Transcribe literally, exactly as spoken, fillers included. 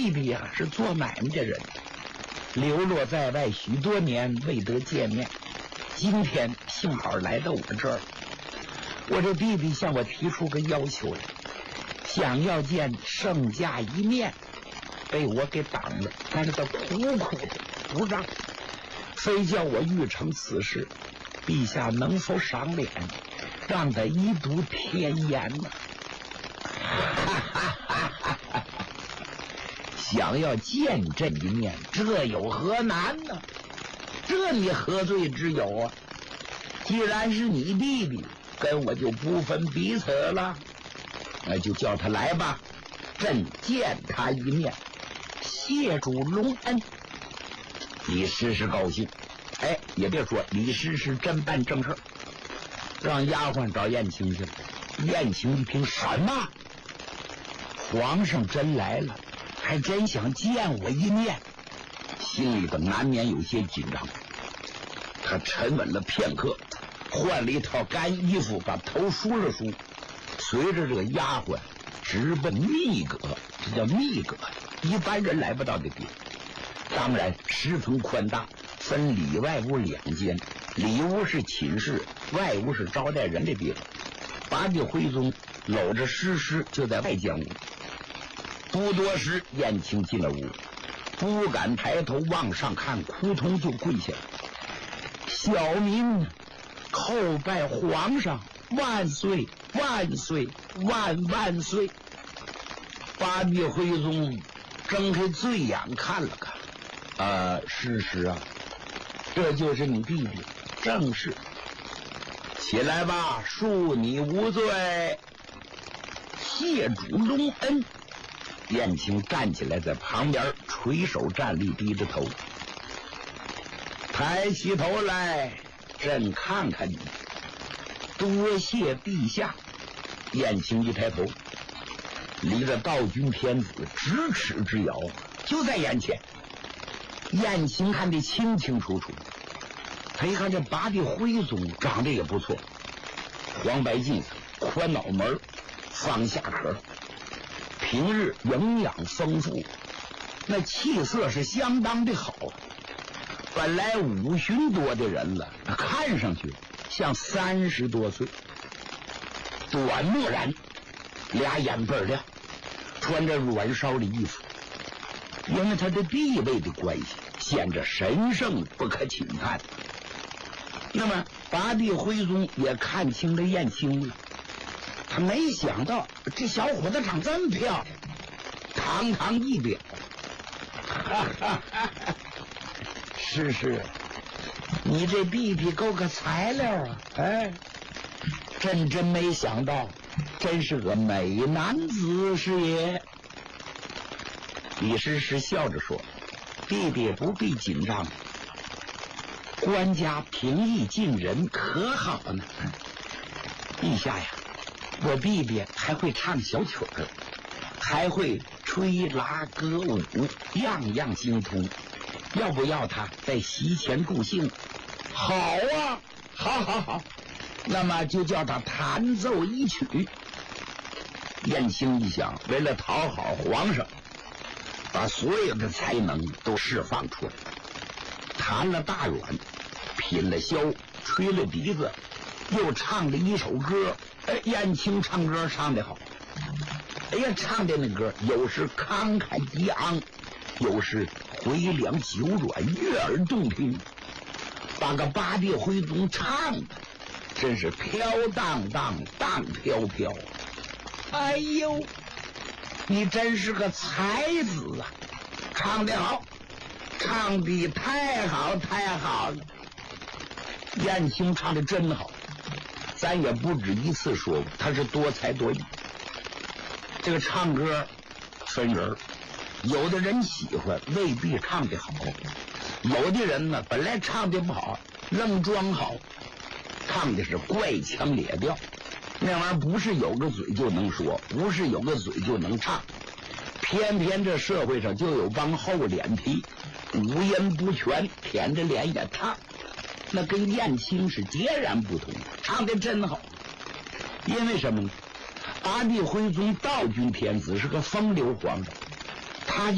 弟弟呀、啊、是做买卖的人，流落在外许多年，未得见面。今天幸好来到我这儿，我这弟弟向我提出个要求来，想要见圣驾一面，被我给挡了，但是他苦苦的不让，非叫我预成此事。陛下能否赏脸，让他一睹天颜呢？想要见朕一面，这有何难呢？这你何罪之有啊？既然是你弟弟，跟我就不分彼此了，那就叫他来吧，朕见他一面，谢主隆恩。李师师高兴，哎，也别说李师师真办正事，让丫鬟找燕青去了。燕青一听，什么？皇上真来了，还真想见我一面，心里头难免有些紧张。他沉稳了片刻，换了一套干衣服，把头梳了梳，随着这个丫鬟直奔密阁。这叫密阁，一般人来不到的地方。当然十分宽大，分里外屋两间，里屋是寝室，外屋是招待人的地方。八弟徽宗搂着诗诗就在外间屋。不多时，燕青进了屋，不敢抬头往上看，扑通就跪下了。小民叩拜皇上，万岁万岁万万岁。八弟徽宗睁开醉眼看了看，呃，诗诗啊，这就是你弟弟，正是。起来吧，恕你无罪，谢主隆恩。燕青站起来，在旁边垂手站立，低着头，抬起头来，朕看看你，多谢陛下。燕青一抬头，离着道君天子咫尺之遥，就在眼前。燕青看得清清楚楚，他一看这八弟徽宗长得也不错，黄白髻子，宽脑门，方下壳，平日营养丰富，那气色是相当的好。本来五旬多的人了，看上去像三十多岁，短墨然，俩眼倍儿亮，穿着软烧的衣服，因为他的地位的关系，显着神圣不可侵犯。那么八弟徽宗也看清了燕青了，他没想到这小伙子长这么漂亮，堂堂一表。哈哈哈哈，是是，你这弟弟够个材料啊！哎，朕真没想到，真是个美男子是也。李师师笑着说：“弟弟不必紧张，官家平易近人，可好呢？陛下呀，我弟弟还会唱小曲儿，还会吹拉歌舞，样样精通。要不要他在席前助兴？”“好啊，好好好，那么就叫他弹奏一曲。”燕青一想，为了讨好皇上，把所有的才能都释放出来，弹了大阮，品了箫，吹了笛子，又唱了一首歌。哎，燕青唱歌唱得好，哎呀，唱的那歌有时慷慨激昂，有时回凉久软，悦耳动听，把个八弟徽宗唱的真是飘荡荡，荡飘飘。哎呦，你真是个才子啊，唱得好，唱得太好太好了。燕青唱得真好，咱也不止一次说过，他是多才多艺。这个唱歌分人，有的人喜欢，未必唱得好；有的人呢，本来唱得不好，愣装好，唱的是怪腔咧调。那玩意儿不是有个嘴就能说，不是有个嘴就能唱，偏偏这社会上就有帮厚脸皮，五音不全，舔着脸也唱，那跟燕青是截然不同，唱得真好。因为什么呢？八弟徽宗道君天子是个风流皇上，